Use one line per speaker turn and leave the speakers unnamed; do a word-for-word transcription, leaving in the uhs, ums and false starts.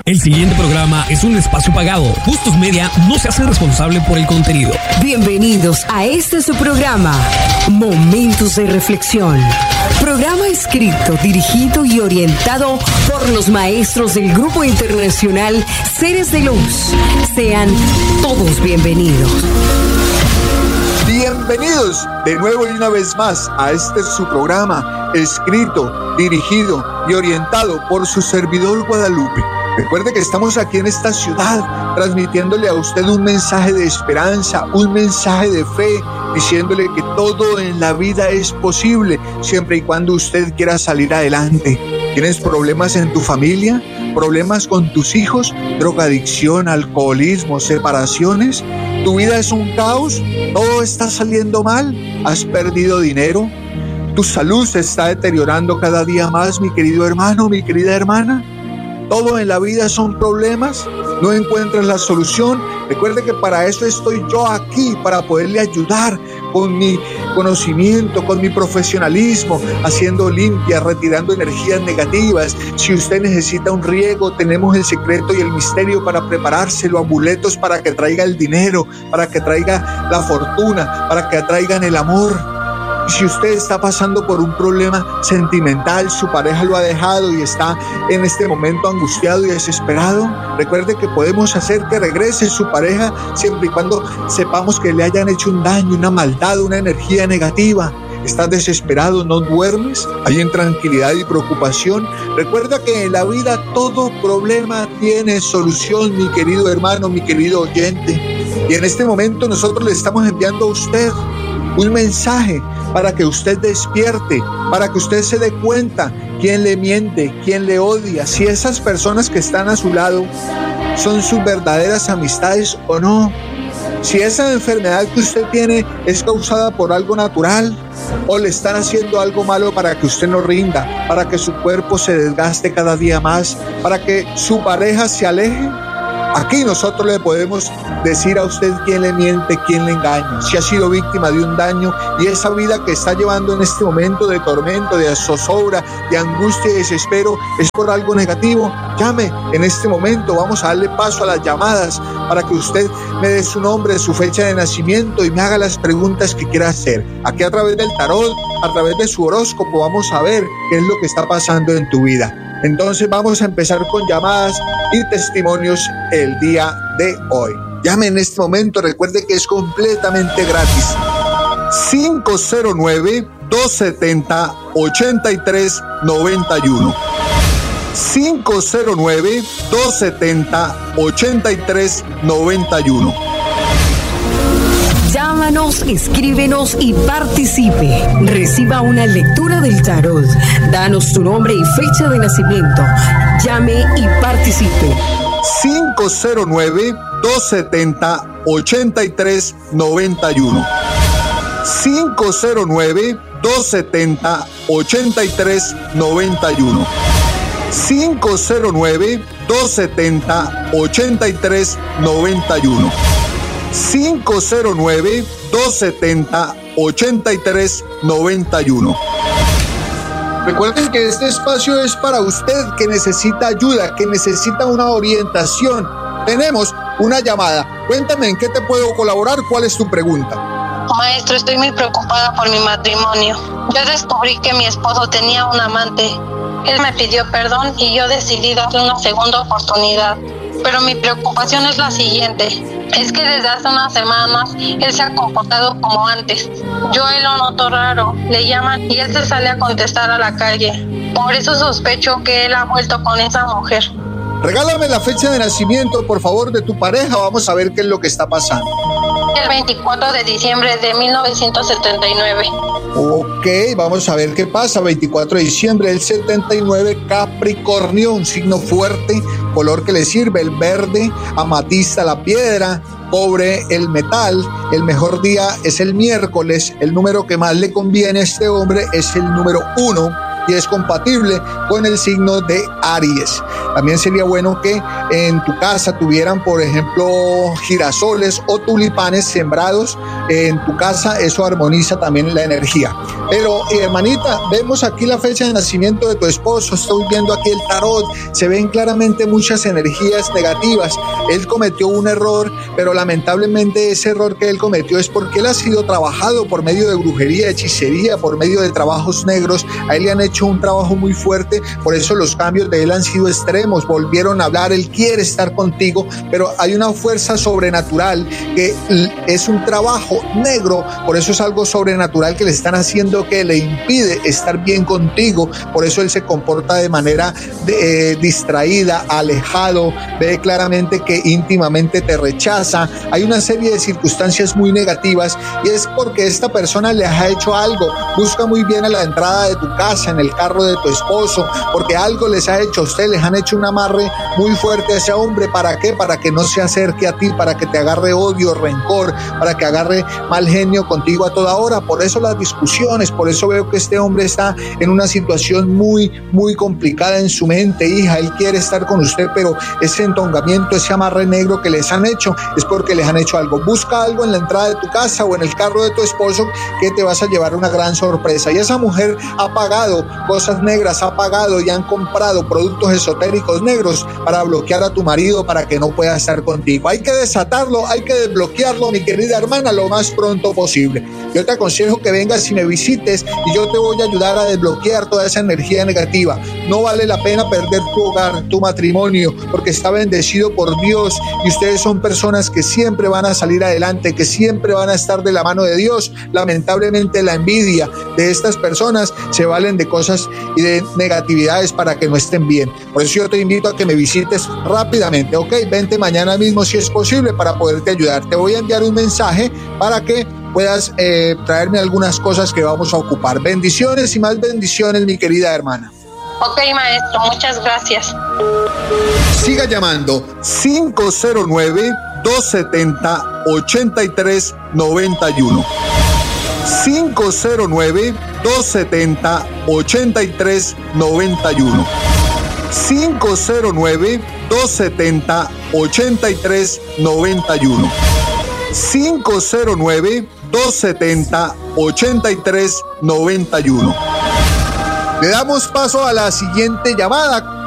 El siguiente programa es un espacio pagado. Justos Media no se hace responsable por el contenido.
Bienvenidos a este su programa, Momentos de Reflexión. Programa escrito, dirigido y orientado por los maestros del Grupo Internacional Seres de Luz. Sean todos bienvenidos.
Bienvenidos de nuevo y una vez más a este su programa, escrito, dirigido y orientado por su servidor Guadalupe. Recuerde que estamos aquí en esta ciudad transmitiéndole a usted un mensaje de esperanza, un mensaje de fe, diciéndole que todo en la vida es posible siempre y cuando usted quiera salir adelante. ¿Tienes problemas en tu familia? ¿Problemas con tus hijos? ¿Drogadicción, alcoholismo, separaciones? ¿Tu vida es un caos? ¿Todo está saliendo mal? ¿Has perdido dinero? ¿Tu salud se está deteriorando cada día más, mi querido hermano, mi querida hermana? ¿Todo en la vida son problemas? ¿No encuentras la solución? Recuerde que para eso estoy yo aquí, para poderle ayudar con mi conocimiento, con mi profesionalismo, haciendo limpias, retirando energías negativas. Si usted necesita un riego, tenemos el secreto y el misterio para preparárselo, amuletos para que traiga el dinero, para que traiga la fortuna, para que atraigan el amor. Si usted está pasando por un problema sentimental, su pareja lo ha dejado y está en este momento angustiado y desesperado, recuerde que podemos hacer que regrese su pareja siempre y cuando sepamos que le hayan hecho un daño, una maldad, una energía negativa. ¿Estás desesperado? ¿No duermes? ¿Hay intranquilidad y preocupación? Recuerda que en la vida todo problema tiene solución, mi querido hermano, mi querido oyente. Y en este momento nosotros le estamos enviando a usted un mensaje para que usted despierte, para que usted se dé cuenta quién le miente, quién le odia, si esas personas que están a su lado son sus verdaderas amistades o no, si esa enfermedad que usted tiene es causada por algo natural o le están haciendo algo malo para que usted no rinda, para que su cuerpo se desgaste cada día más, para que su pareja se aleje. Aquí nosotros le podemos decir a usted quién le miente, quién le engaña, si ha sido víctima de un daño y esa vida que está llevando en este momento de tormento, de zozobra, de angustia y desespero es por algo negativo. Llame en este momento, vamos a darle paso a las llamadas para que usted me dé su nombre, su fecha de nacimiento y me haga las preguntas que quiera hacer. Aquí a través del tarot, a través de su horóscopo, vamos a ver qué es lo que está pasando en tu vida. Entonces vamos a empezar con llamadas y testimonios el día de hoy. Llame en este momento, recuerde que es completamente gratis. cinco cero nueve, dos siete cero, ocho tres nueve uno. cinco cero nueve, dos siete cero, ocho tres nueve uno.
Llámanos, escríbenos y participe. Reciba una lectura del tarot. Danos tu nombre y fecha de nacimiento. Llame y participe.
cinco cero nueve, dos siete cero, ocho tres nueve uno. cinco cero nueve, dos siete cero, ocho tres nueve uno. cinco cero nueve, dos siete cero, ocho tres nueve uno. cinco cero nueve, dos siete cero, ocho tres nueve uno. Recuerden que este espacio es para usted que necesita ayuda, que necesita una orientación. Tenemos una llamada. Cuéntame en qué te puedo colaborar, ¿cuál es tu pregunta?
Maestro, estoy muy preocupada por mi matrimonio. Yo descubrí que mi esposo tenía un amante. Él me pidió perdón y yo decidí darle una segunda oportunidad. Pero mi preocupación es la siguiente. Es que desde hace unas semanas él se ha comportado como antes. Yo él lo noto raro, le llaman y él se sale a contestar a la calle. Por eso sospecho que él ha vuelto con esa mujer.
Regálame la fecha de nacimiento, por favor, de tu pareja. Vamos a ver qué es lo que está pasando.
El veinticuatro de diciembre de mil novecientos setenta y nueve.
Ok, vamos a ver qué pasa. veinticuatro de diciembre del setenta y nueve, Capricornio, un signo fuerte, color que le sirve, el verde, amatista la piedra, cobre el metal. El mejor día es el miércoles. El número que más le conviene a este hombre es el número uno y es compatible con el signo de Aries. También sería bueno que en tu casa tuvieran, por ejemplo, girasoles o tulipanes sembrados en tu casa. Eso armoniza también la energía. Pero, hermanita, vemos aquí la fecha de nacimiento de tu esposo. Estoy viendo aquí el tarot. Se ven claramente muchas energías negativas. Él cometió un error, pero lamentablemente ese error que él cometió es porque él ha sido trabajado por medio de brujería, hechicería, por medio de trabajos negros. A él le han hecho un trabajo muy fuerte, por eso los cambios de él han sido extremos. Volvieron a hablar, él quiere estar contigo, pero hay una fuerza sobrenatural que es un trabajo negro, por eso es algo sobrenatural que le están haciendo, que le impide estar bien contigo. Por eso él se comporta de manera de, eh, distraída, alejado, ve claramente que íntimamente te rechaza. Hay una serie de circunstancias muy negativas y es porque esta persona les ha hecho algo. Busca muy bien a la entrada de tu casa, en el carro de tu esposo, porque algo les ha hecho a usted, les han hecho un amarre muy fuerte a ese hombre. ¿Para qué? Para que no se acerque a ti, para que te agarre odio, rencor, para que agarre mal genio contigo a toda hora. Por eso las discusiones, por eso veo que este hombre está en una situación muy, muy complicada en su mente, hija. Él quiere estar con usted, pero ese entongamiento, ese amarre negro que les han hecho, es porque les han hecho algo. Busca algo en la entrada de tu casa o en el carro de tu esposo que te vas a llevar una gran sorpresa. Y esa mujer ha pagado cosas negras, ha pagado y han comprado productos esotéricos negros para bloquear a tu marido, para que no pueda estar contigo. Hay que desatarlo, hay que desbloquearlo, mi querida hermana, lo más pronto posible. Yo te aconsejo que vengas y me visites y yo te voy a ayudar a desbloquear toda esa energía negativa. No vale la pena perder tu hogar, tu matrimonio, porque está bendecido por Dios y ustedes son personas que siempre van a salir adelante, que siempre van a estar de la mano de Dios. Lamentablemente la envidia de estas personas se valen de cosas y de negatividades para que no estén bien. Por eso yo te invito a que me visites rápidamente, ¿ok? Vente mañana mismo si es posible para poderte ayudar. Te voy a enviar un mensaje para que puedas eh, traerme algunas cosas que vamos a ocupar. Bendiciones y más bendiciones, mi querida hermana.
Ok, maestro, muchas gracias.
Siga llamando cinco cero nueve, dos siete cero, ocho tres nueve uno. cinco cero nueve, dos siete cero, ocho tres nueve uno. cinco cero nueve, dos siete cero, ocho tres nueve uno. cinco cero nueve, dos siete cero, ocho tres nueve uno. Le damos paso a la siguiente llamada.